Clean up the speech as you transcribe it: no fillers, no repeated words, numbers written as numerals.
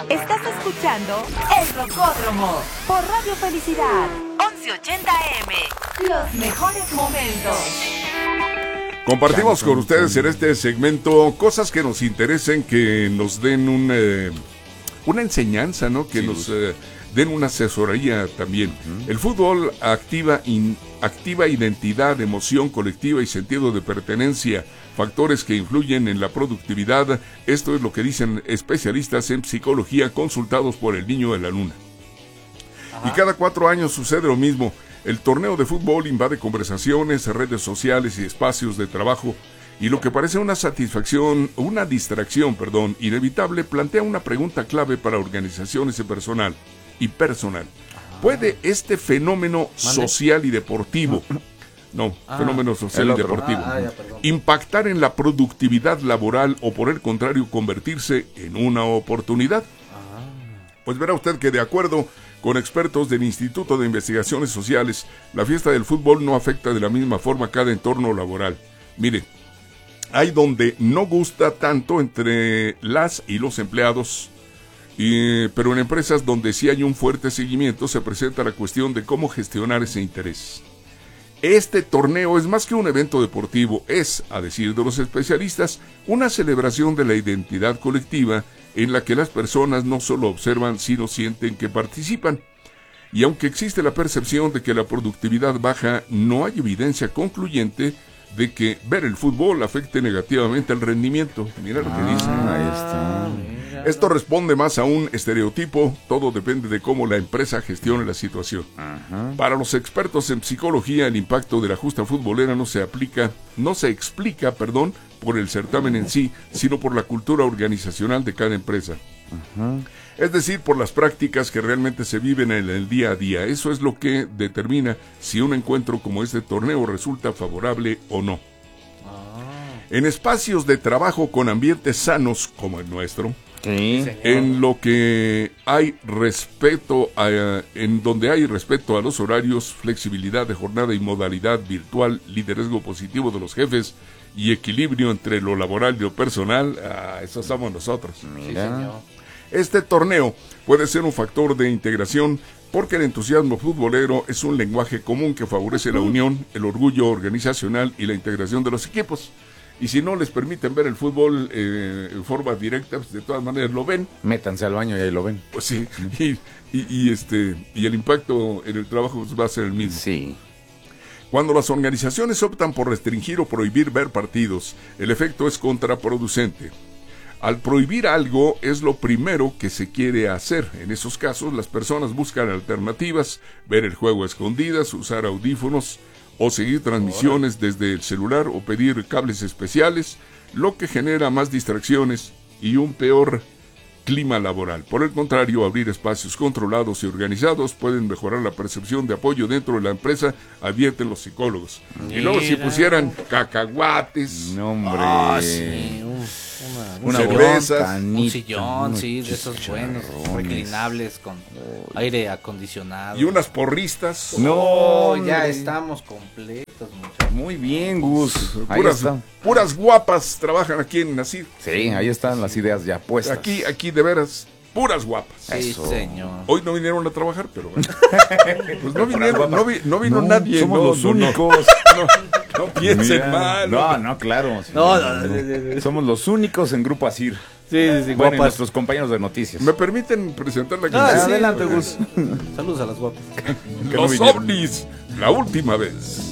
Estás escuchando El Rocódromo por Radio Felicidad 1180 AM. Los mejores momentos. Compartimos con ustedes en este segmento cosas que nos interesen, que nos den una enseñanza, ¿no? Que nos den una asesoría también. El fútbol activa identidad, emoción colectiva y sentido de pertenencia, factores que influyen en la productividad. Esto es lo que dicen especialistas en psicología consultados por el Niño de la Luna. Y cada 4 años sucede lo mismo. El torneo de fútbol invade conversaciones, redes sociales y espacios de trabajo, y lo que parece una distracción, inevitable, plantea una pregunta clave para organizaciones y personal. ¿Puede este fenómeno social y deportivo, impactar en la productividad laboral o, por el contrario, convertirse en una oportunidad? Pues verá usted que, de acuerdo con expertos del Instituto de Investigaciones Sociales, la fiesta del fútbol no afecta de la misma forma cada entorno laboral. Mire, hay donde no gusta tanto entre las y los empleados, pero en empresas donde sí hay un fuerte seguimiento se presenta la cuestión de cómo gestionar ese interés. Este torneo es más que un evento deportivo, es, a decir de los especialistas, una celebración de la identidad colectiva en la que las personas no solo observan, sino sienten que participan. Y aunque existe la percepción de que la productividad baja, no hay evidencia concluyente de que ver el fútbol afecte negativamente el rendimiento. Mira lo que dice. Ahí está. Esto responde más a un estereotipo, todo depende de cómo la empresa gestione la situación. Para los expertos en psicología, el impacto de la justa futbolera no se explica por el certamen en sí, sino por la cultura organizacional de cada empresa. Es decir, por las prácticas que realmente se viven en el día a día. Eso es lo que determina si un encuentro como este torneo resulta favorable o no. En espacios de trabajo con ambientes sanos como el nuestro, en lo que hay respeto en donde hay respeto a los horarios, flexibilidad de jornada y modalidad virtual, liderazgo positivo de los jefes y equilibrio entre lo laboral y lo personal, eso somos nosotros. Este torneo puede ser un factor de integración porque el entusiasmo futbolero es un lenguaje común que favorece la unión, el orgullo organizacional y la integración de los equipos. Y si no les permiten ver el fútbol en forma directa, pues de todas maneras lo ven. Métanse al baño y ahí lo ven. Pues sí, y el impacto en el trabajo pues va a ser el mismo. Sí. Cuando las organizaciones optan por restringir o prohibir ver partidos, el efecto es contraproducente. Al prohibir algo es lo primero que se quiere hacer. En esos casos, las personas buscan alternativas, ver el juego a escondidas, usar audífonos o seguir transmisiones desde el celular o pedir cables especiales, lo que genera más distracciones y un peor clima laboral. Por el contrario, abrir espacios controlados y organizados pueden mejorar la percepción de apoyo dentro de la empresa, advierten los psicólogos. Y luego si pusieran cacahuates, una cerveza, un sillón, sí, de esos buenos, reclinables con aire acondicionado. Y unas porristas. Ya estamos completos, muchachos. Muy bien, Gus. Puras guapas trabajan aquí en Nacir. Sí, ahí están las ideas ya puestas. Aquí de veras, puras guapas. Sí, señor. Hoy no vinieron a trabajar, pero bueno. Pues no vinieron, no vino nadie. Somos los únicos. No piensen mal. No, claro. Sí, somos los únicos en Grupo Asir. Sí, bueno, y nuestros compañeros de noticias. ¿Me permiten presentar la sí, adelante, Gus. Saludos a las guapas. Los ovnis, la última vez.